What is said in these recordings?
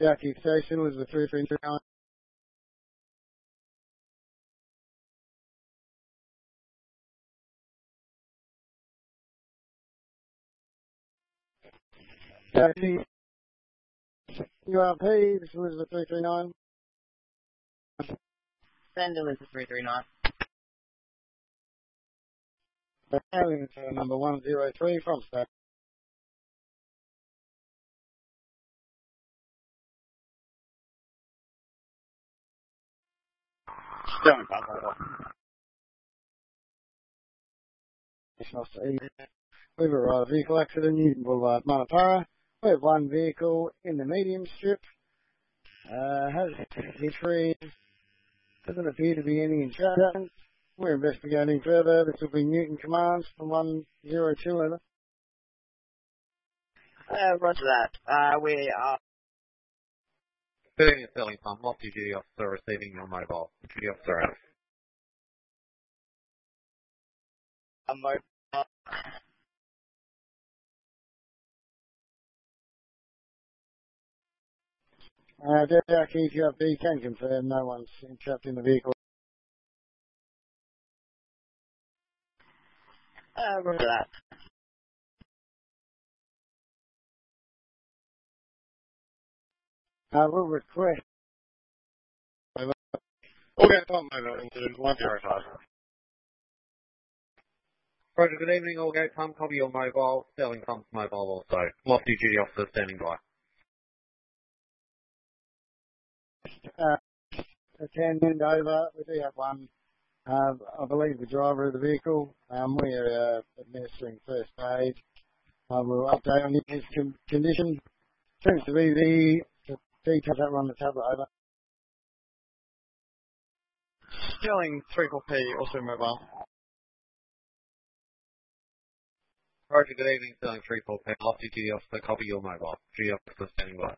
Jackie Station was the 3339. Jackie URP, this was the 339. Send was the 339. Hailing to number 103 from Stat. Sterling We've arrived. Vehicle accident, Newton Boulevard, Manapara. We have one vehicle in the medium strip. Has history. Doesn't appear to be any insurance. We're investigating further. This will be Newton Commands from 102 over. Roger that. We are... Filling and selling pump, off-duty duty officer receiving your mobile. Duty officer out. A mobile... Jackie URP can confirm no one's trapped in the vehicle. Roger that. We'll request. Okay, Tom, over into 105. Roger, good evening, all gate pump, copy your mobile, Sterling Pump's mobile also. Lofty duty officer standing by. Attendant over. We do have one, I believe the driver of the vehicle. We're administering first aid. We'll update on his condition. Seems to be the details that were on the tablet over. Sterling 34P, also mobile. Roger, good evening, Sterling 34P, Lofty duty officer, copy your mobile. Duty officer standing by.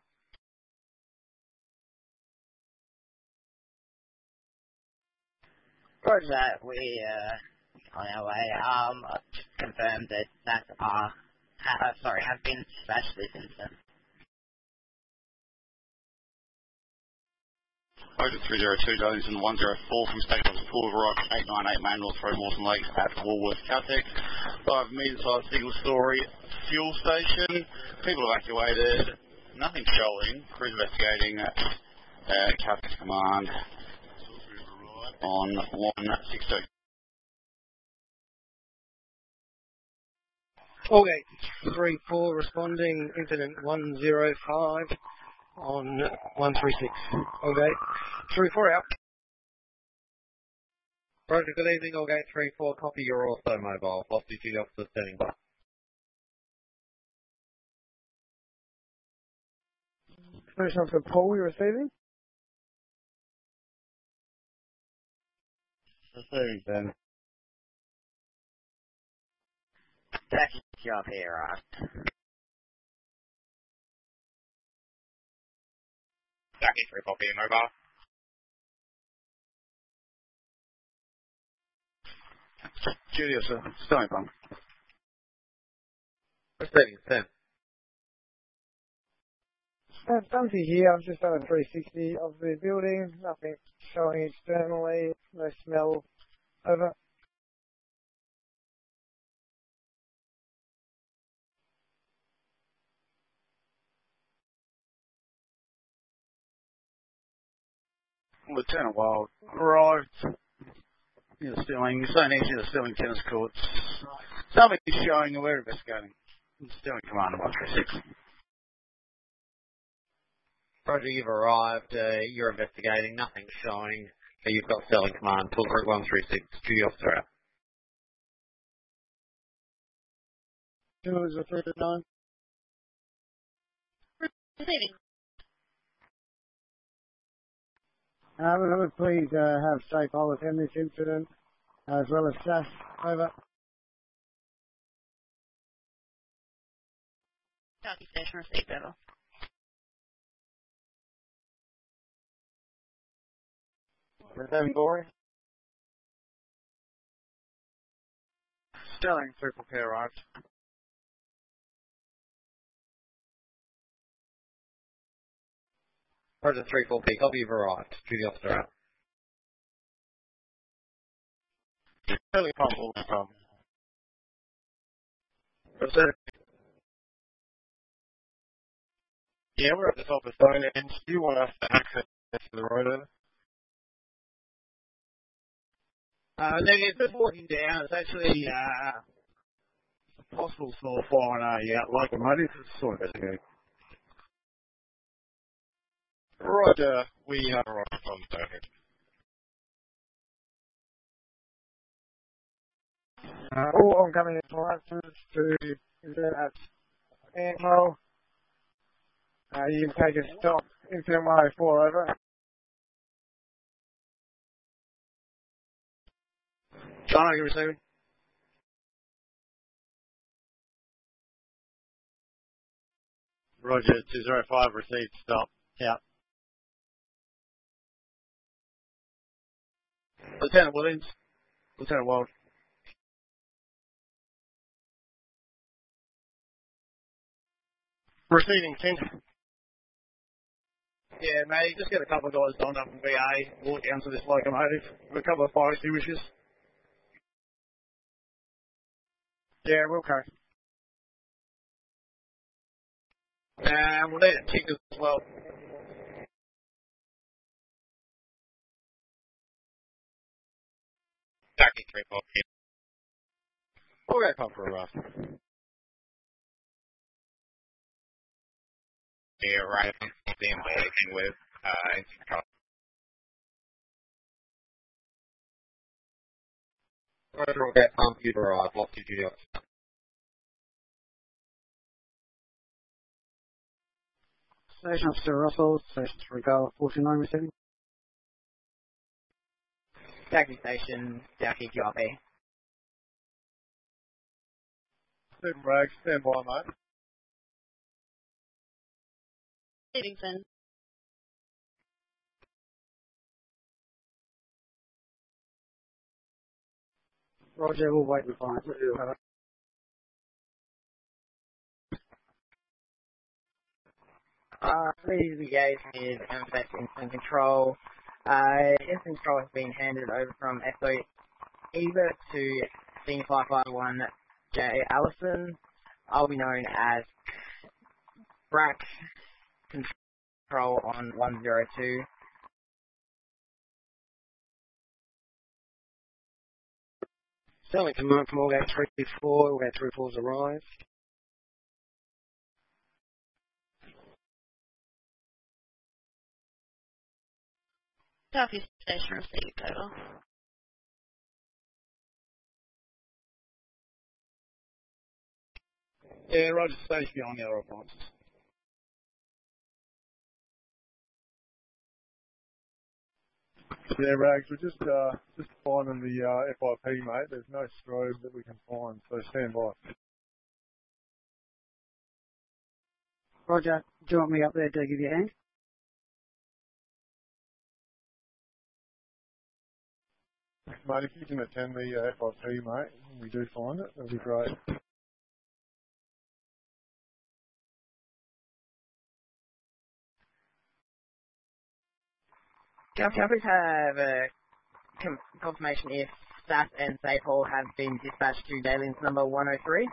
Roger that. We on our way. Confirmed that have been dispatched this incident. Roger 302 Darlington 104 from State Officer Pool of Rock 898 Main North Road Mawson Lakes at Woolworth Caltex. 5 meters high single story fuel station. People evacuated. Nothing showing. Crews investigating at Caltex Command on 162. Okay, 34 responding incident 105 on 136. Okay, 34 out. Roger, good evening, all gate 34, copy your also mobile. Lofty duty officer standing by. First off the Paul we're receiving. Receiving then. Jackie URP arrived. Jackie 34P mobile. Duty officer, Sterling Pump. Receiving, Sam. Something here, I'm just on a 360 of the building, nothing showing externally, no smell, over. Lieutenant Wild arrived near the Stirling, so near the Stirling tennis courts. Something is showing, we're investigating. Stirling Commander 136. Roger, you've arrived, you're investigating, nothing showing. You've got Sterling Command, Pool Group 136, duty officer out. Two is a 309. Receiving. Please have safe all attend this incident, as well as SAS, over. Jackie Station received, over. Receiving Gory. Sterling 34P arrived. Roger 3-4P, copy, you've arrived. Duty officer out. Fairly comfortable with the Yeah, we're at the top of Stonehenge. Do you want us to access the road over? No, it's just walking down. It's actually possible for flying a locomotive. It's sort of okay. Roger, we have arrived on Stonehenge. All oncoming appliances to at Antwell. You can take a stop into MI4 over. John, are you receiving? Roger, 205 received, stop. Out. Lieutenant Williams. Lieutenant Wald. Receiving 10. Yeah, mate, just get a couple of guys donned up in VA, walk down to this locomotive with a couple of fire extinguishers. Yeah, we'll carry. And we'll need a ticket as well. Jackie 3-4P. We'll go come for a rough. Yeah, right. Being working with Roger, we'll get you've arrived. Lost your duty officer. Station Officer Russell, Station 3 Golf 49 receiving. Jackie Station, Jackie copy. Super Rag, stand by, mate. Livingston. Roger, we'll wait and find it. Please engage with MFS Instant Control. Instant Control has been handed over from SO Eva to Senior 551 J. Allison. I'll be known as BRAC Control on 102. Sterling Command from Allgate 34, Allgate 34's arrived. Southeast Station received, over. Yeah, Roger, station behind the other appliances. Yeah, Rags, we're just finding the FIP, mate. There's no strobe that we can find, so stand by. Roger, do you want me up there to give you a hand? Mate, if you can attend the FIP, mate, when we do find it, that'd be great. Can I please have a confirmation if SAS and Safe Hall have been dispatched to Daly's number 103?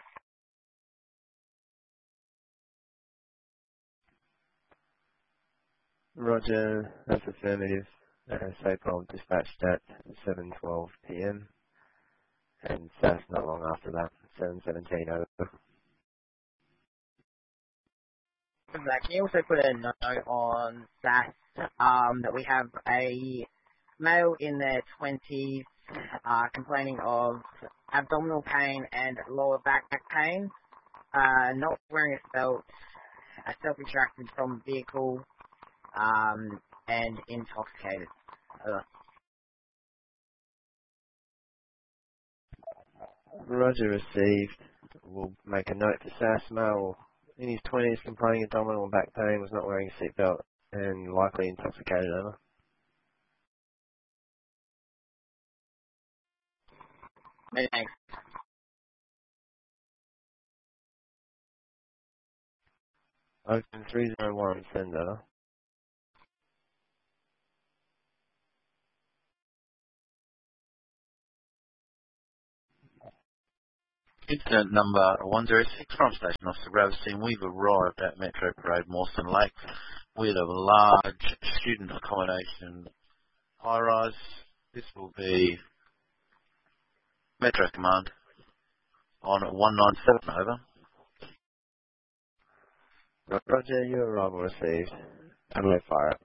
Roger, that's affirmative. SAPOL dispatched at 7:12 p.m. and SAS not long after that, 7:17 over. Can you also put a note on SAS that we have a male in their 20s complaining of abdominal pain and lower back pain, not wearing a belt, self-extracted from vehicle, and intoxicated. Roger received. We'll make a note to SAS, male in his 20s complaining abdominal and back pain, was not wearing a seatbelt and likely intoxicated, over. Many thanks. Open 301, send over. Incident number 106 from Station Officer Graveston. We've arrived at Metro Parade Mawson Lakes with a large student accommodation high-rise. This will be Metro Command on 197, over. Roger, your arrival received. Ammo fire up.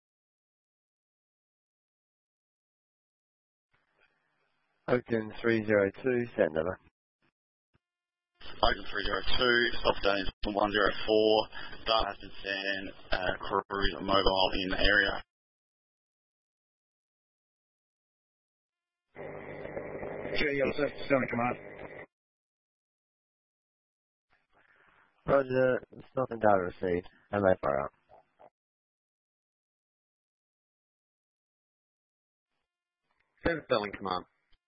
Oakland 302, set number. Oakland 302, stop Danes 104, data has been sent, crews mobile in the area. Joseph, Sterling Command. Roger, stop and data received. Ammo fire up. Sterling Command.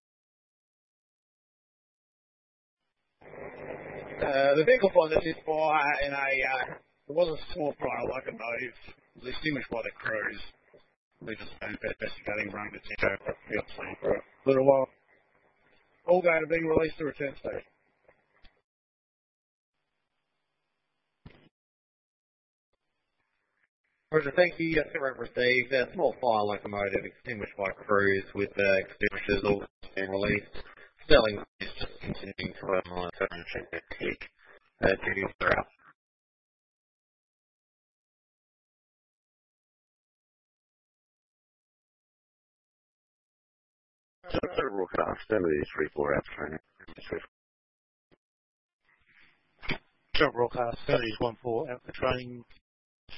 The vehicle finds a fire in it was a small prior locomotive, it was extinguished by the crews. We've just been investigating, running the TICO for a little while. All data being released to return station. Roger, thank you. Yes, correct received. A small fire locomotive extinguished by crews with extinguishers all being released. Sterling is just continuing to monitor and check their tick. Duties are out. Broadcast, Stanley 34 out training. Joe Broadcast, Stanley 14 out for training,